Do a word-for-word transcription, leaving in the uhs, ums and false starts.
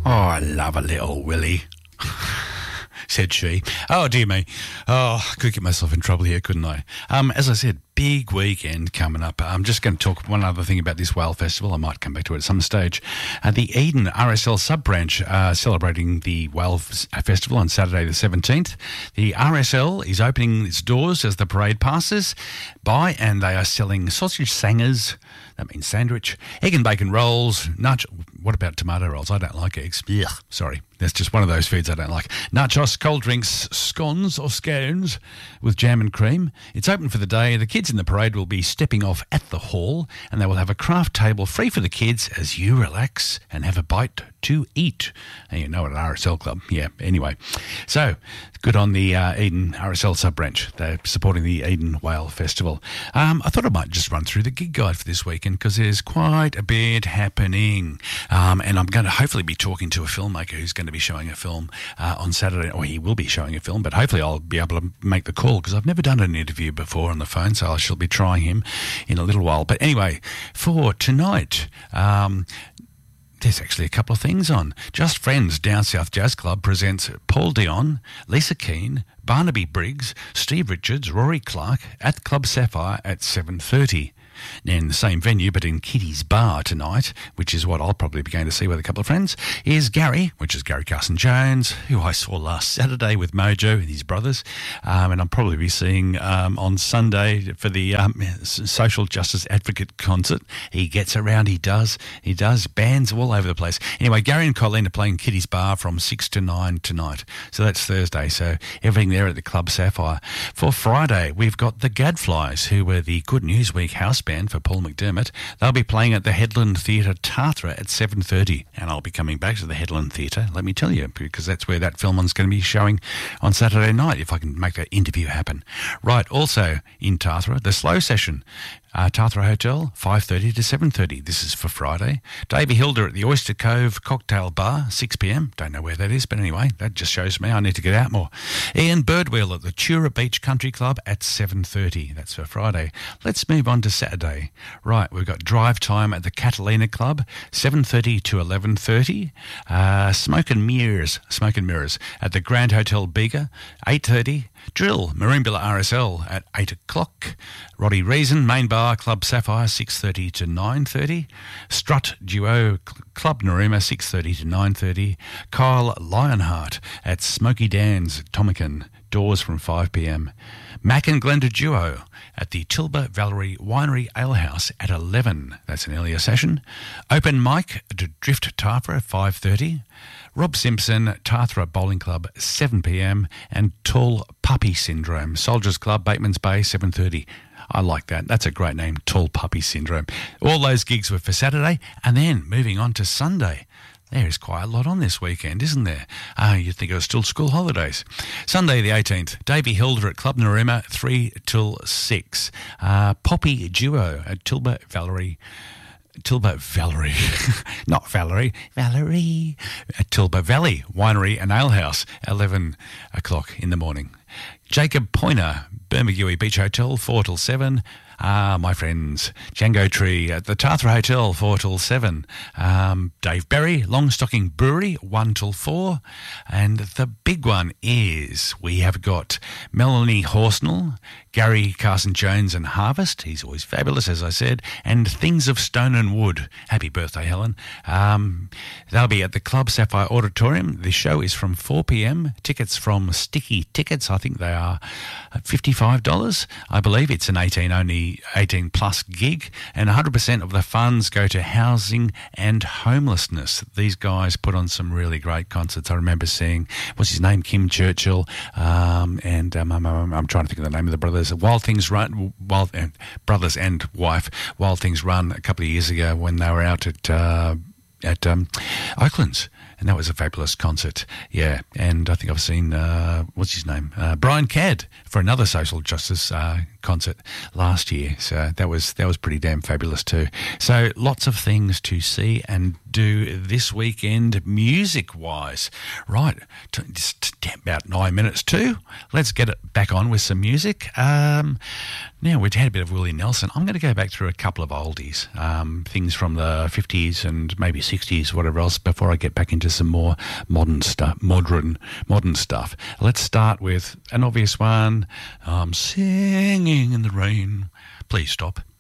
Oh, I love a little Willie, said she. Oh, dear me. Oh, I could get myself in trouble here, couldn't I? Um, as I said, big weekend coming up. I'm just going to talk one other thing about this whale festival. I might come back to it at some stage. Uh, the Eden R S L sub-branch uh, celebrating the whale f- festival on Saturday the seventeenth. The R S L is opening its doors as the parade passes by, and they are selling sausage sangers, that means sandwich, egg and bacon rolls, nach- what about tomato rolls? I don't like eggs. Ugh, sorry. That's just one of those foods I don't like. Nachos, cold drinks, scones or scones with jam and cream. It's open for the day. The kids in the parade will be stepping off at the hall, and they will have a craft table free for the kids as you relax and have a bite to eat. And you know, at an R S L club. Yeah, anyway. So, good on the uh, Eden R S L sub-branch. They're supporting the Eden Whale Festival. Um, I thought I might just run through the gig guide for this weekend because there's quite a bit happening. Um, and I'm going to hopefully be talking to a filmmaker who's going to be showing a film uh, on Saturday, or he will be showing a film, but hopefully I'll be able to make the call because I've never done an interview before on the phone, so I shall be trying him in a little while. But anyway, for tonight, um, there's actually a couple of things on. Just Friends Down South Jazz Club presents Paul Dion, Lisa Keane, Barnaby Briggs, Steve Richards, Rory Clark at Club Sapphire at seven thirty. In the same venue, but in Kitty's Bar tonight, which is what I'll probably be going to see with a couple of friends, is Gary, which is Gary Carson-Jones, who I saw last Saturday with Mojo and his brothers, um, and I'll probably be seeing um, on Sunday for the um, Social Justice Advocate concert. He gets around, he does, he does, bands all over the place. Anyway, Gary and Colleen are playing Kitty's Bar from six to nine tonight, so that's Thursday, so everything there at the Club Sapphire. For Friday, we've got the Gadflies, who were the Good News Week house band for Paul McDermott. They'll be playing at the Headland Theatre Tathra at seven thirty, and I'll be coming back to the Headland Theatre, let me tell you, because that's where that film is going to be showing on Saturday night, if I can make that interview happen. Right, also in Tathra, the Slow Session, Uh, Tathra Hotel, five thirty to seven thirty. This is for Friday. Davey Hilder at the Oyster Cove Cocktail Bar, six p.m. Don't know where that is, but anyway, that just shows me I need to get out more. Ian Birdwheel at the Tura Beach Country Club at seven thirty. That's for Friday. Let's move on to Saturday. Right, we've got Drive Time at the Catalina Club, seven thirty to eleven thirty. Uh, Smoke and Mirrors, Smoke and Mirrors at the Grand Hotel Bega, eight thirty. Drill, Marimbula R S L at eight o'clock. Roddy Reason, Main Bar, Club Sapphire, six thirty to nine thirty. Strut Duo, Club Naruma, six thirty to nine thirty. Kyle Lionheart at Smoky Dan's, Tomican, doors from five p.m. Mac and Glenda Duo at the Tilba Valerie Winery Alehouse at eleven. That's an earlier session. Open mic at Drift Tathra at five thirty. Rob Simpson, Tathra Bowling Club, seven p.m. And Tall Puppy Syndrome, Soldiers Club, Bateman's Bay, seven thirty. I like that. That's a great name, Tall Puppy Syndrome. All those gigs were for Saturday, and then moving on to Sunday. There is quite a lot on this weekend, isn't there? Ah, uh, you'd think it was still school holidays. Sunday the eighteenth, Davey Hilder at Club Naruma, three till six. Uh, Poppy Duo at Tilba Valerie... Tilba Valerie, not Valerie, Valerie, at Tilba Valley Winery and Alehouse, eleven o'clock in the morning. Jacob Poyner, Bermagui Beach Hotel, four till seven. Ah, my friends, Django Tree at the Tathra Hotel, four till seven. Um, Dave Berry, Longstocking Brewery, one till four. And the big one is we have got Melanie Horsnell, Gary Carson-Jones and Harvest. He's always fabulous, as I said. And Things of Stone and Wood. Happy birthday, Helen. Um, they'll be at the Club Sapphire Auditorium. The show is from four p.m. Tickets from Sticky Tickets. I think they are fifty-five dollars. I believe it's an eighteen only eighteen plus gig, and one hundred percent of the funds go to housing and homelessness. These guys put on some really great concerts. I remember seeing, what's his name, Kim Churchill, um, and um, I'm, I'm trying to think of the name of the brothers. Wild Things Run, Wild uh, brothers and wife, Wild Things Run a couple of years ago when they were out at uh, at um, Oaklands. And that was a fabulous concert, yeah. And I think I've seen, uh, what's his name, uh, Brian Cadd for another social justice uh, concert last year. So that was that was pretty damn fabulous too. So lots of things to see and do this weekend music-wise. Right, just about nine minutes too. Let's get it back on with some music. Um, now, we've had a bit of Willie Nelson. I'm going to go back through a couple of oldies, um, things from the fifties and maybe sixties, whatever else, before I get back into into some more modern stuff, modern, modern stuff. Let's start with an obvious one. I'm singing in the rain. Please stop.